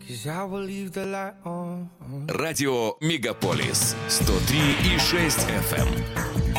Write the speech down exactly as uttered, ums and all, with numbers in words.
Радио Мегаполис сто три и шесть эф эм.